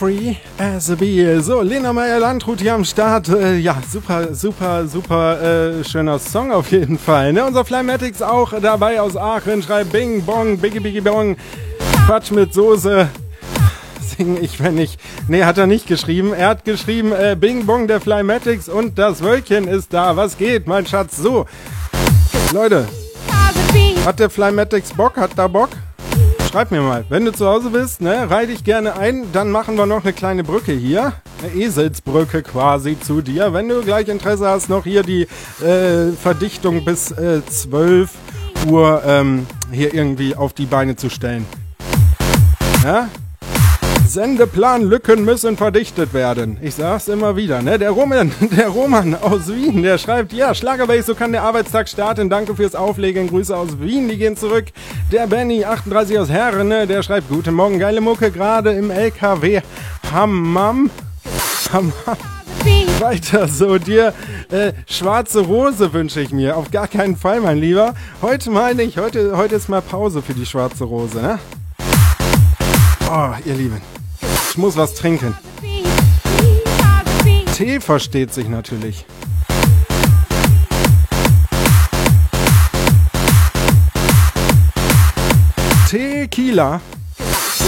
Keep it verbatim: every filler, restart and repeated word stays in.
Free as a bee. So, Lena Meyer-Landrut hier am Start. Äh, ja, super, super, super äh, schöner Song auf jeden Fall. Ne? Unser Flymatics auch dabei aus Aachen. Schreibt Bing Bong, Biggie Biggie Bong. Quatsch mit Soße. Sing ich, wenn ich... Nee, hat er nicht geschrieben. Er hat geschrieben, äh, Bing Bong, der Flymatics und das Wölkchen ist da. Was geht, mein Schatz? So, Leute, hat der Flymatics Bock? Hat da Bock? Schreib mir mal, wenn du zu Hause bist, ne, reih dich gerne ein, dann machen wir noch eine kleine Brücke hier, eine Eselsbrücke quasi zu dir. Wenn du gleich Interesse hast, noch hier die äh, Verdichtung bis äh, zwölf Uhr ähm, hier irgendwie auf die Beine zu stellen. Ja? Sendeplanlücken müssen verdichtet werden. Ich sag's immer wieder, ne? Der Roman, der Roman aus Wien, der schreibt, ja, Schlagerbase, so kann der Arbeitstag starten. Danke fürs Auflegen. Grüße aus Wien, die gehen zurück. Der Benny, achtunddreißig aus Herren, ne? Der schreibt, guten Morgen, geile Mucke, gerade im L K W. Hammam. Hammam. Weiter so, dir äh, schwarze Rose wünsche ich mir. Auf gar keinen Fall, mein Lieber. Heute meine ich, heute, heute ist mal Pause für die schwarze Rose, ne? Oh, ihr Lieben. Ich muss was trinken. Tee versteht sich natürlich. Tequila.